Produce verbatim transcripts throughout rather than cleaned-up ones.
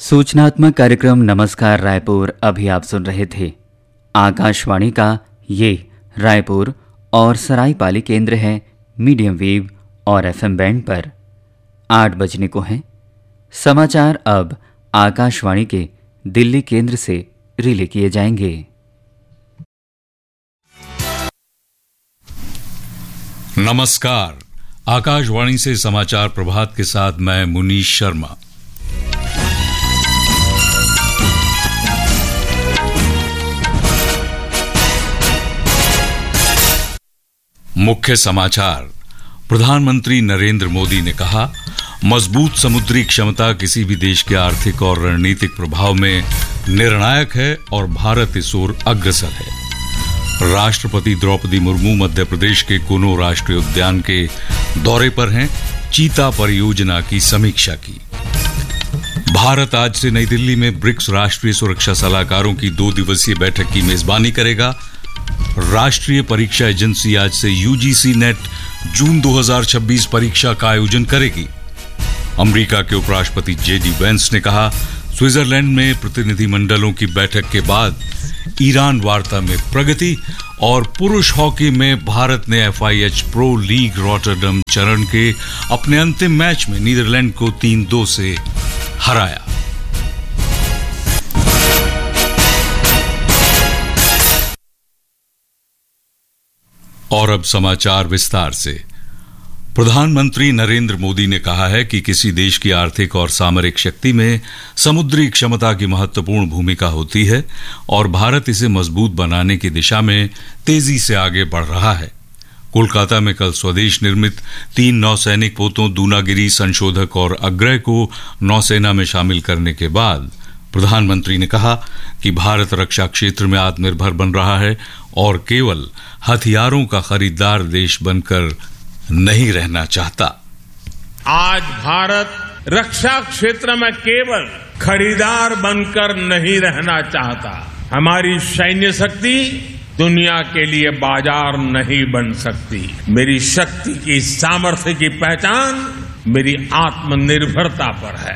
सूचनात्मक कार्यक्रम नमस्कार रायपुर अभी आप सुन रहे थे। आकाशवाणी का ये रायपुर और सरायपाली केंद्र है मीडियम वेव और एफएम बैंड पर। आठ बजने को हैं। समाचार अब आकाशवाणी के दिल्ली केंद्र से रिले किए जाएंगे। नमस्कार, आकाशवाणी से समाचार प्रभात के साथ मैं मुनीश शर्मा। मुख्य समाचार। प्रधानमंत्री नरेंद्र मोदी ने कहा, मजबूत समुद्री क्षमता किसी भी देश के आर्थिक और रणनीतिक प्रभाव में निर्णायक है और भारत इस ओर अग्रसर है। राष्ट्रपति द्रौपदी मुर्मू मध्य प्रदेश के कुनो राष्ट्रीय उद्यान के दौरे पर हैं। चीता परियोजना की समीक्षा की। भारत आज से नई दिल्ली में ब्रिक्स राष्ट्रीय सुरक्षा सलाहकारों की दो दिवसीय बैठक की मेजबानी करेगा। राष्ट्रीय परीक्षा एजेंसी आज से यूजीसी नेट जून दो हज़ार छब्बीस परीक्षा का आयोजन करेगी। अमेरिका के उपराष्ट्रपति जेडी वेंस ने कहा, स्विट्जरलैंड में प्रतिनिधिमंडलों की बैठक के बाद ईरान वार्ता में प्रगति। और पुरुष हॉकी में भारत ने एफआईएच प्रो लीग रॉटरडम चरण के अपने अंतिम मैच में नीदरलैंड को तीन दो से हराया। और अब समाचार विस्तार से। प्रधानमंत्री नरेंद्र मोदी ने कहा है कि किसी देश की आर्थिक और सामरिक शक्ति में समुद्री क्षमता की महत्वपूर्ण भूमिका होती है और भारत इसे मजबूत बनाने की दिशा में तेजी से आगे बढ़ रहा है। कोलकाता में कल स्वदेश निर्मित तीन नौसैनिक पोतों दूनागिरी, संशोधक और अग्रय को नौसेना में शामिल करने के बाद प्रधानमंत्री ने कहा कि भारत रक्षा क्षेत्र में आत्मनिर्भर बन रहा है और केवल हथियारों का खरीदार देश बनकर नहीं रहना चाहता। आज भारत रक्षा क्षेत्र में केवल खरीदार बनकर नहीं रहना चाहता। हमारी सैन्य शक्ति दुनिया के लिए बाजार नहीं बन सकती। मेरी शक्ति की सामर्थ्य की पहचान मेरी आत्मनिर्भरता पर है।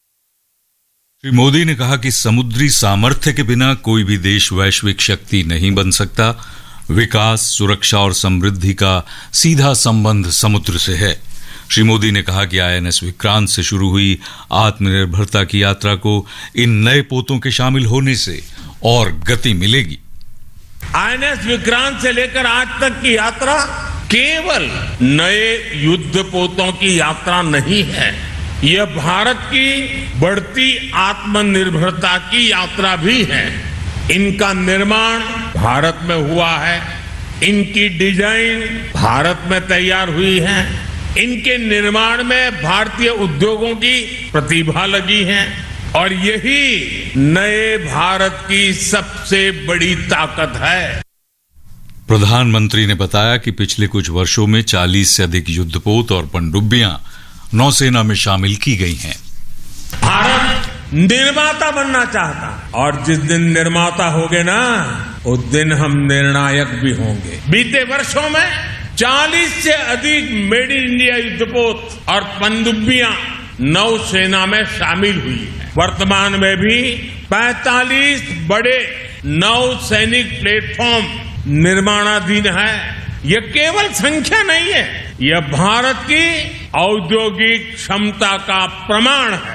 श्री मोदी ने कहा कि समुद्री सामर्थ्य के बिना कोई भी देश वैश्विक शक्ति नहीं बन सकता। विकास, सुरक्षा और समृद्धि का सीधा संबंध समुद्र से है। श्री मोदी ने कहा कि आईएनएस विक्रांत से शुरू हुई आत्मनिर्भरता की यात्रा को इन नए पोतों के शामिल होने से और गति मिलेगी। आईएनएस विक्रांत से लेकर आज तक की यात्रा केवल नए युद्ध पोतों की यात्रा नहीं है, यह भारत की बढ़ती आत्मनिर्भरता की यात्रा भी है। इनका निर्माण भारत में हुआ है, इनकी डिजाइन भारत में तैयार हुई है, इनके निर्माण में भारतीय उद्योगों की प्रतिभा लगी है और यही नए भारत की सबसे बड़ी ताकत है। प्रधानमंत्री ने बताया कि पिछले कुछ वर्षों में चालीस से अधिक युद्धपोत और पनडुब्बियां नौसेना में शामिल की गई हैं। भारत निर्माता बनना चाहता और जिस दिन निर्माता होंगे ना, उस दिन हम निर्णायक भी होंगे। बीते वर्षों में चालीस से अधिक मेड इन इंडिया युद्धपोत और पनडुब्बियां नौसेना में शामिल हुई है। वर्तमान में भी पैंतालीस बड़े नौसैनिक प्लेटफॉर्म निर्माणाधीन है। यह केवल संख्या नहीं है, यह भारत की औद्योगिक क्षमता का प्रमाण है।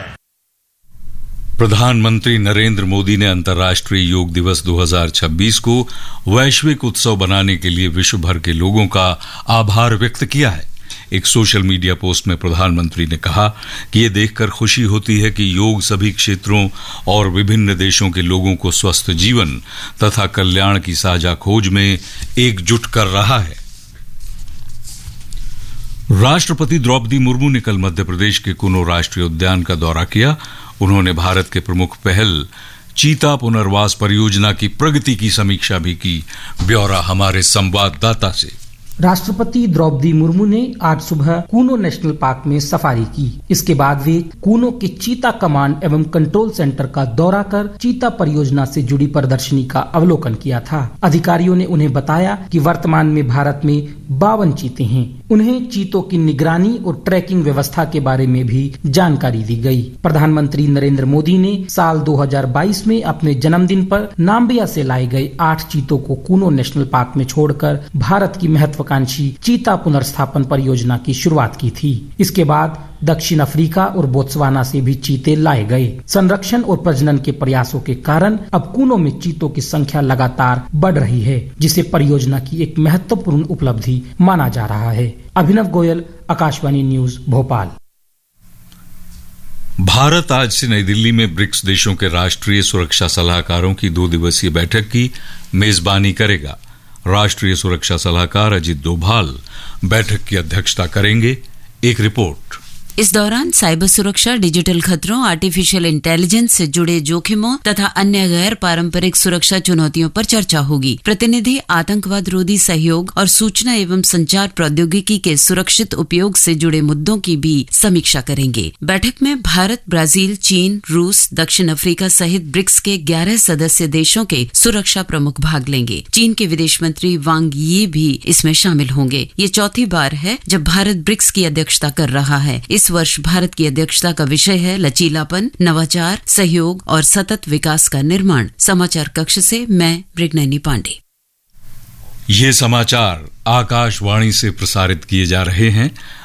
प्रधानमंत्री नरेंद्र मोदी ने अंतर्राष्ट्रीय योग दिवस दो हज़ार छब्बीस को वैश्विक उत्सव बनाने के लिए विश्व भर के लोगों का आभार व्यक्त किया है। एक सोशल मीडिया पोस्ट में प्रधानमंत्री ने कहा कि ये देखकर खुशी होती है कि योग सभी क्षेत्रों और विभिन्न देशों के लोगों को स्वस्थ जीवन तथा कल्याण की साझा खोज में एकजुट कर रहा है। राष्ट्रपति द्रौपदी मुर्मू ने कल मध्य प्रदेश के कुनो राष्ट्रीय उद्यान का दौरा किया। उन्होंने भारत के प्रमुख पहल चीता पुनर्वास परियोजना की प्रगति की समीक्षा भी की। ब्यौरा हमारे संवाददाता से। राष्ट्रपति द्रौपदी मुर्मू ने आज सुबह कूनो नेशनल पार्क में सफारी की। इसके बाद वे कूनो के चीता कमांड एवं कंट्रोल सेंटर का दौरा कर चीता परियोजना से जुड़ी प्रदर्शनी का अवलोकन किया था। अधिकारियों ने उन्हें बताया कि वर्तमान में भारत में बावन चीते हैं। उन्हें चीतों की निगरानी और ट्रैकिंग व्यवस्था के बारे में भी जानकारी दी गई। प्रधानमंत्री नरेंद्र मोदी ने साल दो हज़ार बाईस में अपने जन्मदिन पर नाम्बिया से लाए गए आठ चीतों को कूनो नेशनल पार्क में छोड़कर भारत की महत्वाकांक्षी चीता पुनर्स्थापन परियोजना की शुरुआत की थी। इसके बाद दक्षिण अफ्रीका और बोत्सवाना से भी चीते लाए गए। संरक्षण और प्रजनन के प्रयासों के कारण अब कूनो में चीतों की संख्या लगातार बढ़ रही है, जिसे परियोजना की एक महत्वपूर्ण उपलब्धि माना जा रहा है। अभिनव गोयल, आकाशवाणी न्यूज, भोपाल। भारत आज से नई दिल्ली में ब्रिक्स देशों के राष्ट्रीय सुरक्षा सलाहकारों की दो दिवसीय बैठक की मेजबानी करेगा। राष्ट्रीय सुरक्षा सलाहकार अजित डोभाल बैठक की अध्यक्षता करेंगे। एक रिपोर्ट। इस दौरान साइबर सुरक्षा, डिजिटल खतरों, आर्टिफिशियल इंटेलिजेंस से जुड़े जोखिमों तथा अन्य गैर पारंपरिक सुरक्षा चुनौतियों पर चर्चा होगी। प्रतिनिधि आतंकवाद रोधी सहयोग और सूचना एवं संचार प्रौद्योगिकी के सुरक्षित उपयोग से जुड़े मुद्दों की भी समीक्षा करेंगे। बैठक में भारत, ब्राजील, चीन, रूस, दक्षिण अफ्रीका सहित ब्रिक्स के ग्यारह सदस्य देशों के सुरक्षा प्रमुख भाग लेंगे। चीन के विदेश मंत्री वांग यी भी इसमें शामिल होंगे। ये चौथी बार है जब भारत ब्रिक्स की अध्यक्षता कर रहा है। इस इस वर्ष भारत की अध्यक्षता का विषय है लचीलापन, नवाचार, सहयोग और सतत विकास का निर्माण। समाचार कक्ष से मैं मृगनयनी पांडे। ये समाचार आकाशवाणी से प्रसारित किए जा रहे हैं।